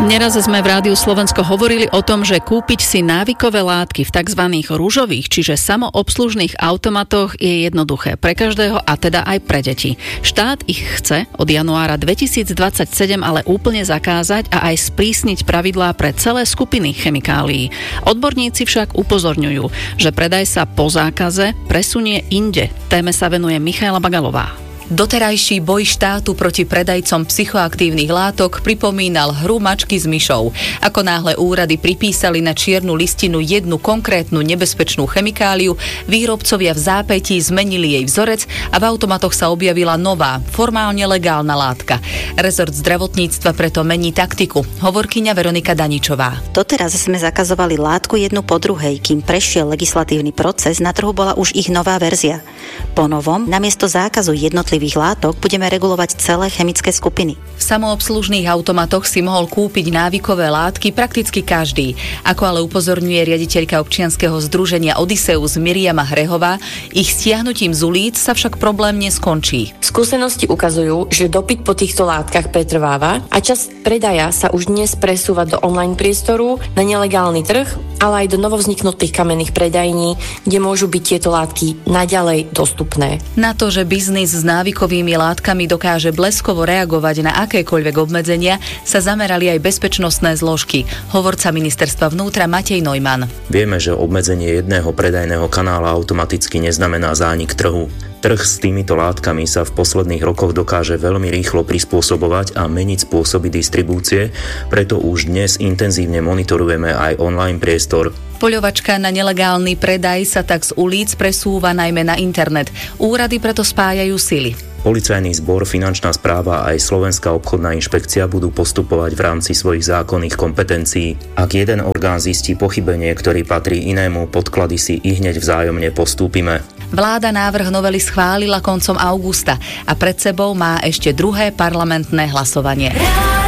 Neraz sme v Rádiu Slovensko hovorili o tom, že kúpiť si návykové látky v tzv. Ružových, čiže samoobslužných automatoch je jednoduché pre každého a teda aj pre deti. Štát ich chce od januára 2027 ale úplne zakázať a aj sprísniť pravidlá pre celé skupiny chemikálií. Odborníci však upozorňujú, že predaj sa po zákaze presunie inde. Téme sa venuje Michaela Bagalová. Doterajší boj štátu proti predajcom psychoaktívnych látok pripomínal hru mačky s myšou. Ako náhle úrady pripísali na čiernu listinu jednu konkrétnu nebezpečnú chemikáliu, výrobcovia v zápätí zmenili jej vzorec a v automatoch sa objavila nová, formálne legálna látka. Rezort zdravotníctva preto mení taktiku. Hovorkyňa Veronika Daničová. Doteraz sme zakazovali látku jednu po druhej, kým prešiel legislatívny proces, na trhu bola už ich nová verzia. Po novom, namiesto zákazu jednotlivých látok budeme regulovať celé chemické skupiny. V samoobslužných automatoch si mohol kúpiť návykové látky prakticky každý. Ako ale upozorňuje riaditeľka občianskeho združenia Odysseus Miriama Hrehová, ich stiahnutím z ulic sa však problém neskončí. Skúsenosti ukazujú, že dopyt po týchto látkach pretrváva a časť predaja sa už dnes presúva do online priestoru, na nelegálny trh, ale aj do novovzniknutých kamenných predajní, kde môžu byť tieto látky naďalej dostupné. Na to, že biznis s návykovými látkami dokáže bleskovo reagovať na akékoľvek obmedzenia, sa zamerali aj bezpečnostné zložky. Hovorca ministerstva vnútra Matej Neumann. Vieme, že obmedzenie jedného predajného kanála automaticky neznamená zánik trhu. Trh s týmito látkami sa v posledných rokoch dokáže veľmi rýchlo prispôsobovať a meniť spôsoby distribúcie, preto už dnes intenzívne monitorujeme aj online priestor. Poľovačka na nelegálny predaj sa tak z ulic presúva najmä na internet. Úrady preto spájajú sily. Policajný zbor, finančná správa a aj Slovenská obchodná inšpekcia budú postupovať v rámci svojich zákonných kompetencií. Ak jeden orgán zistí pochybenie, ktorý patrí inému, podklady si ihneď vzájomne postúpime. Vláda návrh novely schválila koncom augusta a pred sebou má ešte druhé parlamentné hlasovanie.